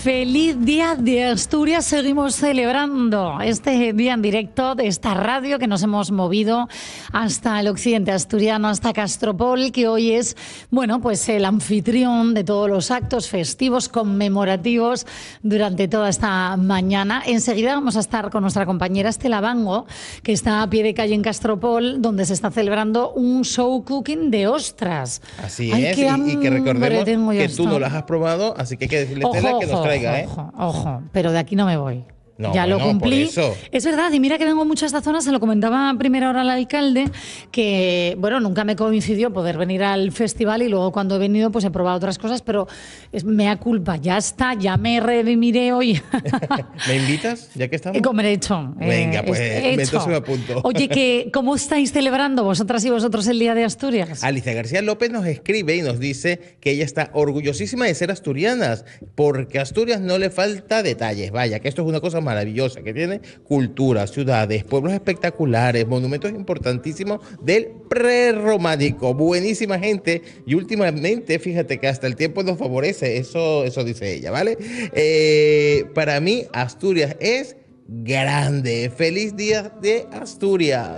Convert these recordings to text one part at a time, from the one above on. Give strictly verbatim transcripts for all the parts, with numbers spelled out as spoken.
Feliz Día de Asturias. Seguimos celebrando este día en directo de esta radio que nos hemos movido hasta el occidente asturiano, hasta Castropol, que hoy es, bueno, pues el anfitrión de todos los actos festivos conmemorativos durante toda esta mañana. Enseguida vamos a estar con nuestra compañera Estela Bango, que está a pie de calle en Castropol, donde se está celebrando un show cooking de ostras. Así Ay, es, qué y, y que recordemos que tú esto. no las has probado, así que hay que decirle a Ojo, Estela que ojo, nos traiga, ¿eh? Ojo, ojo, pero de aquí no me voy. No, ya bueno, lo cumplí. por eso. Es verdad, y mira que vengo mucho a esta zona, se lo comentaba a primera hora al alcalde, que bueno, nunca me coincidió poder venir al festival y luego cuando he venido pues he probado otras cosas, pero es mea culpa, ya está, ya me redimiré hoy. ¿Me invitas, ya que estamos? Como he hecho. Venga, eh, pues he hecho. entonces me apunto. Oye, que, ¿cómo estáis celebrando vosotras y vosotros el Día de Asturias? Alicia García López nos escribe y nos dice que ella está orgullosísima de ser asturianas, porque a Asturias no le falta detalles. Vaya, que esto es una cosa maravillosa, que tiene cultura, ciudades, pueblos espectaculares, monumentos importantísimos del prerrománico, buenísima gente, y últimamente, fíjate que hasta el tiempo nos favorece, eso, eso dice ella, ¿vale? Eh, para mí, Asturias es grande. ¡Feliz Día de Asturias!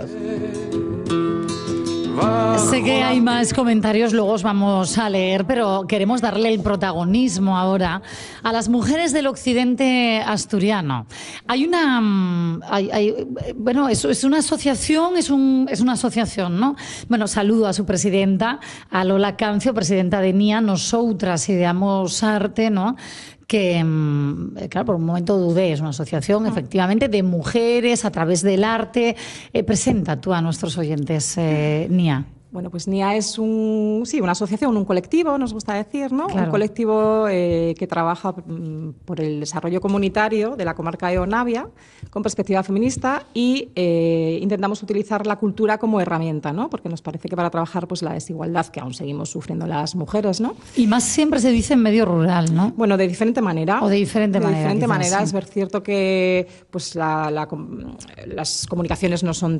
Sé que hay más comentarios, luego os vamos a leer, pero queremos darle el protagonismo ahora a las mujeres del occidente asturiano. Hay una, hay, hay, bueno, es, es una asociación, es, un, es una asociación, ¿no? Bueno, saludo a su presidenta, a Lola Cancio, presidenta de N I A, Nosoutras Ideamos Arte, ¿no? Que, claro, por un momento dudé, es una asociación, efectivamente, de mujeres a través del arte. Eh, presenta tú a nuestros oyentes, eh, N I A. Bueno, pues N I A es un, sí, una asociación, un colectivo, nos gusta decir, ¿no? Claro. Un colectivo eh, que trabaja mm, por el desarrollo comunitario de la comarca de Onavia, con perspectiva feminista, y eh, intentamos utilizar la cultura como herramienta, ¿no? Porque nos parece que para trabajar pues, la desigualdad que aún seguimos sufriendo las mujeres, ¿no? Y más siempre se dice en medio rural, ¿no? Bueno, de diferente manera. O de diferente de manera. De diferente quizás, manera. sí. Es ver cierto que pues, la, la, las comunicaciones no son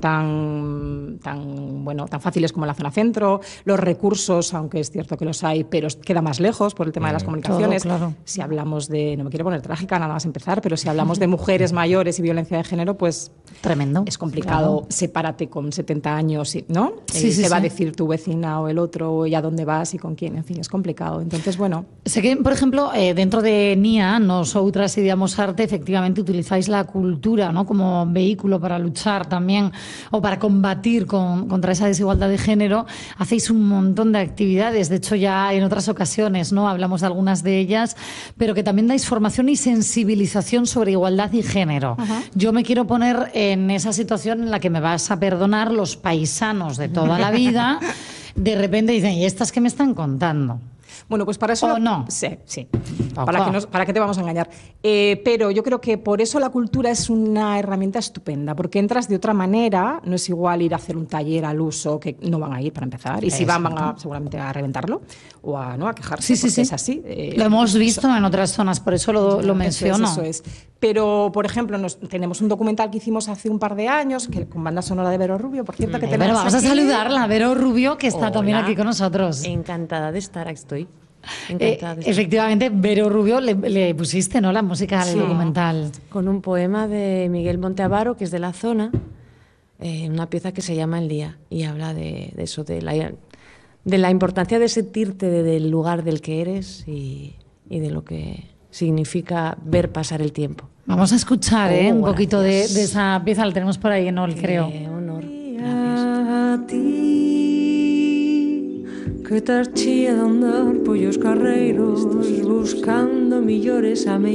tan, tan, bueno, tan fáciles como en la zona centro, los recursos, aunque es cierto que los hay, pero queda más lejos por el tema de las comunicaciones. Todo, claro. Si hablamos de, no me quiero poner trágica nada más empezar, pero si hablamos de mujeres mayores y violencia de género, pues tremendo. Es complicado, claro. Sepárate con setenta años, ¿no? Sí, eh, sí, te va sí. a decir tu vecina o el otro y a dónde vas y con quién, en fin, es complicado. Entonces, bueno. Sé que, por ejemplo, eh, dentro de N I A, Nosoutras Ideamos Arte, efectivamente utilizáis la cultura, ¿no? Como vehículo para luchar también o para combatir con, contra esa desigualdad de género. Hacéis un montón de actividades, de hecho ya en otras ocasiones, ¿no? Hablamos de algunas de ellas, pero que también dais formación y sensibilización sobre igualdad y género. Ajá. Yo me quiero poner en esa situación en la que me vas a perdonar los paisanos de toda la vida, de repente dicen, ¿y estas qué me están contando? Bueno, pues para eso... ¿O no? Sí, sí. ¿Para qué, nos, ¿Para qué te vamos a engañar? Eh, pero yo creo que por eso la cultura es una herramienta estupenda, porque entras de otra manera, no es igual ir a hacer un taller al uso, que no van a ir para empezar, y si van, van a, seguramente a reventarlo o a, ¿no? a quejarse, sí, sí, sí. es así. Eh, lo hemos visto eso. en otras zonas, por eso lo, lo menciono. Eso es, eso es. Pero, por ejemplo, nos, tenemos un documental que hicimos hace un par de años, que con banda sonora de Vero Rubio, por cierto, que eh, tenemos Pero vamos aquí. a saludarla, Vero Rubio, que está Hola. también aquí con nosotros. Encantada de estar, aquí estoy. Eh, efectivamente, Vero Rubio le, le pusiste, ¿no?, la música al sí, documental. Con un poema de Miguel Monteavaro, que es de la zona, eh, una pieza que se llama El Día, y habla de, de eso, de la, de la importancia de sentirte de, del lugar del que eres y, y de lo que significa ver pasar el tiempo. Vamos a escuchar, oh, ¿eh? un poquito de, de esa pieza, la tenemos por ahí en Ol, creo. Qué honor, gracias. Que te chía de andar pollos carreiros buscando millores a